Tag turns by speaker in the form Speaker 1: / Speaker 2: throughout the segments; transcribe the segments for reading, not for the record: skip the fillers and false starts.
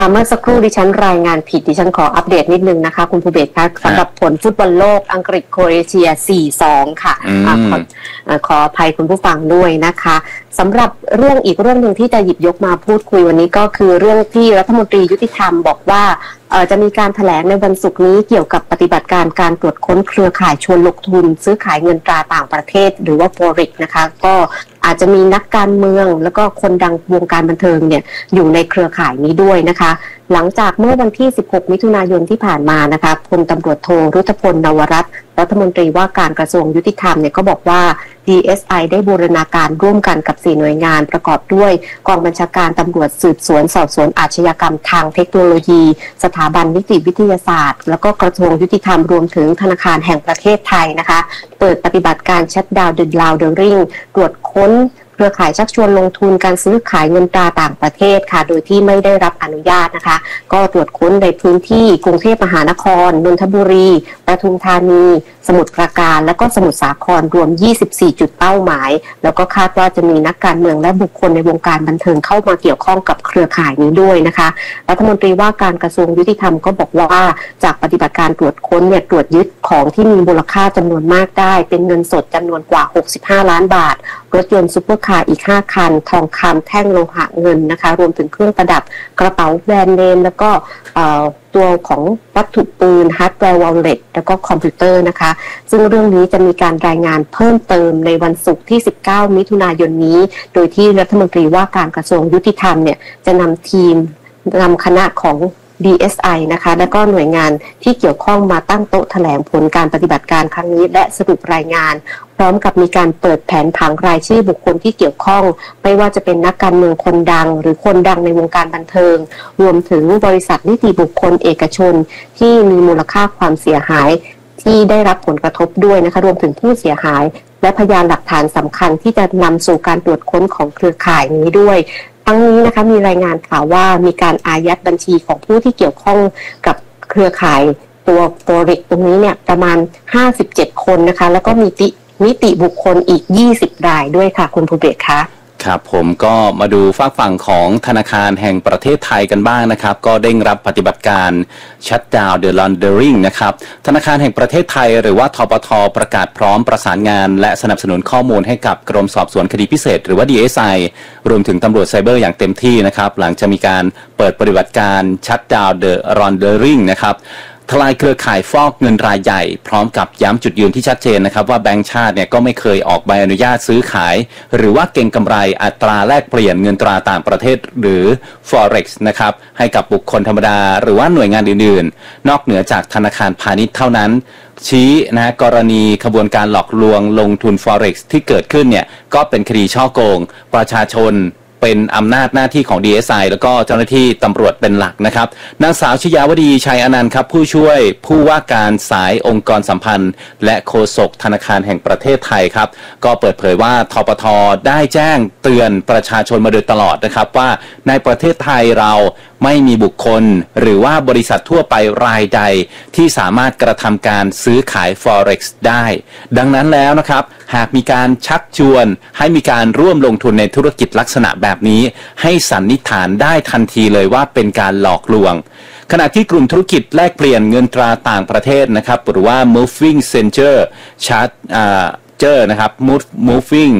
Speaker 1: เมื่อสักครู่ดิฉันรายงานผิดดิฉันขออัปเดตนิดนึงนะคะคุณภูเบศคะสำหรับผลฟุตบอลโลกอังกฤษโครเอเชีย 4-2 ค่ะขออภัยคุณผู้ฟังด้วยนะคะสำหรับอีกเรื่องหนึ่งที่จะหยิบยกมาพูดคุยวันนี้ก็คือเรื่องที่รัฐมนตรียุติธรรมบอกว่าจะมีการแถลงในวันศุกร์นี้เกี่ยวกับปฏิบัติการตรวจค้นเครือข่ายชวนลงทุนซื้อขายเงินตราต่างประเทศหรือว่า Forex นะคะก็อาจจะมีนักการเมืองแล้วก็คนดังวงการบันเทิงเนี่ยอยู่ในเครือข่ายนี้ด้วยนะคะหลังจากเมื่อวันที่ 16 มิถุนายนที่ผ่านมานะคะพลตำรวจโทรุตพล นวรัตน์รัฐมนตรีว่าการกระทรวงยุติธรรมเนี่ยก็บอกว่า DSI ได้บูรณาการร่วมกันกับ4หน่วยงานประกอบด้วยกองบัญชาการตำรวจสืบสวนสอบสวนอาชญากรรมทางเทคโนโลยีสถาบันนิติวิทยาศาสตร์แล้วก็กระทรวงยุติธรรมรวมถึงธนาคารแห่งประเทศไทยนะคะเปิดปฏิบัติการชัตดาวน์เดอะลาวเดอริงตรวจค้นเครือข่ายชักชวนลงทุนการซื้อขายเงินตราต่างประเทศค่ะโดยที่ไม่ได้รับอนุญาตนะคะก็ตรวจค้นในพื้นที่กรุงเทพมหานครนนทบุรีปทุมธานีสมุทรปราการและก็สมุทรสาครรวม24จุดเป้าหมายแล้วก็คาดว่าจะมีนักการเมืองและบุคคลในวงการบันเทิงเข้ามาเกี่ยวข้องกับเครือข่ายนี้ด้วยนะคะรัฐมนตรีว่าการกระทรวงยุติธรรมก็บอกว่าจากปฏิบัติการตรวจค้นเนี่ยตรวจยึดของที่มีมูลค่าจำนวนมากได้เป็นเงินสดจำนวนกว่า65ล้านบาทรถยนต์ซุปเปอร์คาร์อีก5คันทองคำแท่งโลหะเงินนะคะรวมถึงเครื่องประดับกระเป๋าแบรนด์เนมแล้วก็ตัวของวัตถุปืนฮาร์ดแวร์วอลเล็ตแล้วก็คอมพิวเตอร์นะคะซึ่งเรื่องนี้จะมีการรายงานเพิ่มเติมในวันศุกร์ที่19มิถุนายนนี้โดยที่รัฐมนตรีว่าการกระทรวงยุติธรรมเนี่ยจะนำคณะของDSI นะคะและก็หน่วยงานที่เกี่ยวข้องมาตั้งโต๊ะแถลงผลการปฏิบัติการครั้งนี้และสรุปรายงานพร้อมกับมีการเปิดแผนผังรายชื่อบุคคลที่เกี่ยวข้องไม่ว่าจะเป็นนักการเมืองคนดังหรือคนดังในวงการบันเทิงรวมถึงบริษัทนิติบุคคลเอกชนที่มีมูลค่าความเสียหายที่ได้รับผลกระทบด้วยนะคะรวมถึงผู้เสียหายและพยานหลักฐานสำคัญที่จะนำสู่การตรวจค้นของเครือข่ายนี้ด้วยทั้งนี้นะคะมีรายงานข่าวว่ามีการอายัดบัญชีของผู้ที่เกี่ยวข้องกับเครือข่ายตัว Forex ตรงนี้เนี่ยประมาณ57คนนะคะแล้วก็มีนิติบุคคลอีก20รายด้วยค่ะคุณภูเบศคะ
Speaker 2: ครับผมก็มาดูฝากฝั่งของธนาคารแห่งประเทศไทยกันบ้างนะครับก็ได้รับปฏิบัติการ Shut Down the Laundering นะครับธนาคารแห่งประเทศไทยหรือว่าธปท.ประกาศพร้อมประสานงานและสนับสนุนข้อมูลให้กับกรมสอบสวนคดีพิเศษหรือว่า DSI รวมถึงตำรวจไซเบอร์อย่างเต็มที่นะครับหลังจะมีการเปิดปฏิบัติการ Shut Down the Laundering นะครับทลายเครือข่ายฟอกเงินรายใหญ่พร้อมกับย้ำจุดยืนที่ชัดเจนนะครับว่าแบงก์ชาติเนี่ยก็ไม่เคยออกใบอนุญาตซื้อขายหรือว่าเก็งกำไรอัตราแลกเปลี่ยนเงินตราต่างประเทศหรือ Forex นะครับให้กับบุคคลธรรมดาหรือว่าหน่วยงานอื่นๆนอกเหนือจากธนาคารพาณิชย์เท่านั้นชี้นะกรณีขบวนการหลอกลวงลงทุน Forex ที่เกิดขึ้นเนี่ยก็เป็นคดีฉ้อโกงประชาชนเป็นอำนาจหน้าที่ของ DSI แล้วก็เจ้าหน้าที่ตำรวจเป็นหลักนะครับนางสาวชยาวดีชัยอนันต์ครับผู้ช่วยผู้ว่าการสายองค์กรสัมพันธ์และโฆษกธนาคารแห่งประเทศไทยครับก็เปิดเผยว่าธปท.ได้แจ้งเตือนประชาชนมาโดยตลอดนะครับว่าในประเทศไทยเราไม่มีบุคคลหรือว่าบริษัททั่วไปรายใดที่สามารถกระทำการซื้อขาย Forex ได้ดังนั้นแล้วนะครับหากมีการชักชวนให้มีการร่วมลงทุนในธุรกิจลักษณะแบบนี้ให้สันนิษฐานได้ทันทีเลยว่าเป็นการหลอกลวงขณะที่กลุ่มธุรกิจแลกเปลี่ยนเงินตราต่างประเทศนะครับหรือว่า moving center charger นะครับ moving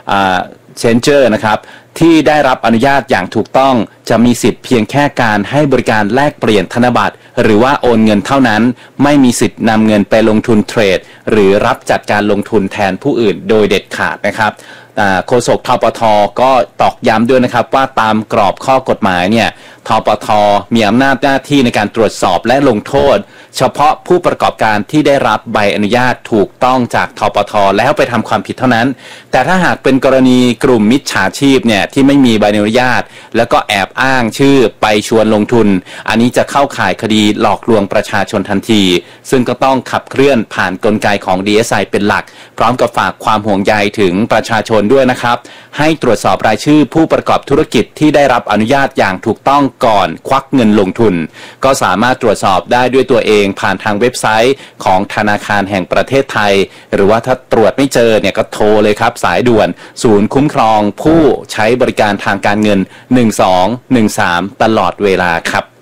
Speaker 2: changer นะครับที่ได้รับอนุญาตอย่างถูกต้องจะมีสิทธิ์เพียงแค่การให้บริการแลกเปลี่ยนธนบัตรหรือว่าโอนเงินเท่านั้นไม่มีสิทธิ์นำเงินไปลงทุนเทรดหรือรับจัดการลงทุนแทนผู้อื่นโดยเด็ดขาดนะครับโฆษกธปท.ก็ตอกย้ำด้วยนะครับว่าตามกรอบข้อกฎหมายเนี่ยธปท.มีอำนาจหน้าที่ในการตรวจสอบและลงโทษเฉพาะผู้ประกอบการที่ได้รับใบอนุญาตถูกต้องจากธปท.แล้วไปทำความผิดเท่านั้นแต่ถ้าหากเป็นกรณีกลุ่มมิจฉาชีพเนี่ยที่ไม่มีใบอนุญาตแล้วก็แอบอ้างชื่อไปชวนลงทุนอันนี้จะเข้าข่ายคดีหลอกลวงประชาชนทันทีซึ่งก็ต้องขับเคลื่อนผ่านกลไกของ DSI เป็นหลักพร้อมกับฝากความห่วงใยถึงประชาชนด้วยนะครับให้ตรวจสอบรายชื่อผู้ประกอบธุรกิจที่ได้รับอนุญาตอย่างถูกต้องก่อนควักเงินลงทุนก็สามารถตรวจสอบได้ด้วยตัวเองผ่านทางเว็บไซต์ของธนาคารแห่งประเทศไทยหรือว่าถ้าตรวจไม่เจอเนี่ยก็โทรเลยครับสายด่วนศูนย์คุ้มครองผู้ใช้บริการทางการเงิน1213ตลอดเวลาครับ